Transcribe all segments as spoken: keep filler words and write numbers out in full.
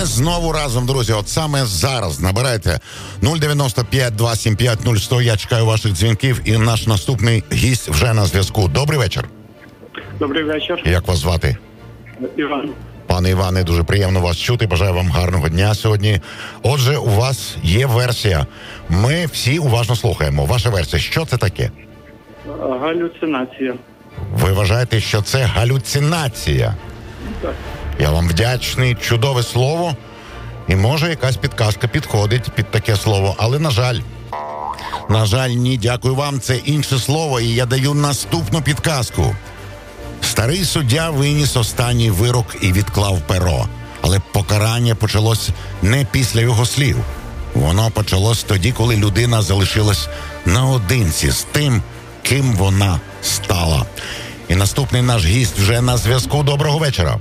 ми знову разом, друзі. От саме зараз набирайте нуль дев'яносто п'ять два сім п'ять нуль сто. Я чекаю ваших дзвінків, і наш наступний гість вже на зв'язку. Добрий вечір. Добрий вечір. Як вас звати? Іван. Пане Іване, дуже приємно вас чути. Бажаю вам гарного дня сьогодні. Отже, у вас є версія. Ми всі уважно слухаємо. Ваша версія. Що це таке? Галюцинація. Ви вважаєте, що це галюцинація? Так. Я вам вдячний. Чудове слово. І може якась підказка підходить під таке слово. Але, на жаль, на жаль, ні. Дякую вам. Це інше слово. І я даю наступну підказку. Старий суддя виніс останній вирок і відклав перо. Але покарання почалось не після його слів. Воно почалось тоді, коли людина залишилась наодинці з тим, ким вона стала. І наступний наш гість вже на зв'язку. Доброго вечора.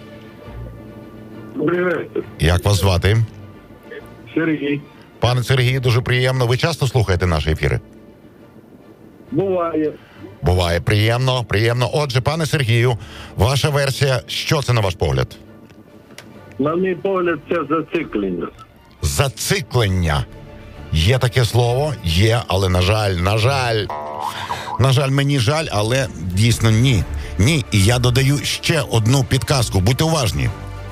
Добрий вечір. Як вас звати? Сергій. Пане Сергію, дуже приємно. Ви часто слухаєте наші ефіри? Буває. Буває. Приємно, приємно. Отже, пане Сергію, ваша версія, що це на ваш погляд? На мій погляд, це зациклення. Зациклення. Є таке слово? Є, але на жаль, на жаль. На жаль, мені жаль, але дійсно ні. Ні, і я додаю ще одну підказку. Будьте уважні.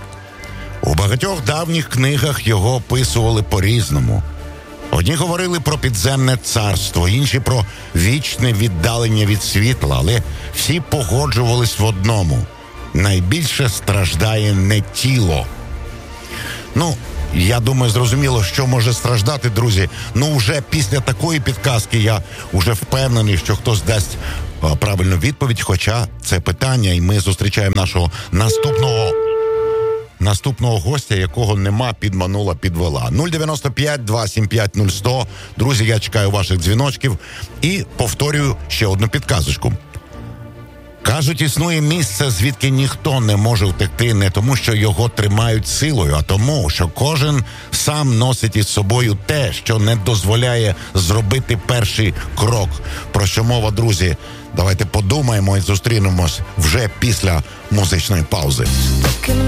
У багатьох давніх книгах його описували по-різному. Одні говорили про підземне царство, інші про вічне віддалення від світла, але всі погоджувались в одному. Найбільше страждає не тіло. Ну, я думаю, зрозуміло, що може страждати, друзі. Ну, вже після такої підказки я вже впевнений, що хтось дасть а, правильну відповідь, хоча це питання, і ми зустрічаємо нашого наступного... Наступного гостя, якого нема, підманула, підвела. нуль дев'яносто п'ять два сім п'ять нуль сто. Друзі, я чекаю ваших дзвіночків. І повторюю ще одну підказочку. Кажуть, існує місце, звідки ніхто не може втекти, не тому, що його тримають силою, а тому, що кожен сам носить із собою те, що не дозволяє зробити перший крок. Про що мова, друзі? Давайте подумаємо і зустрінемось вже після музичної паузи.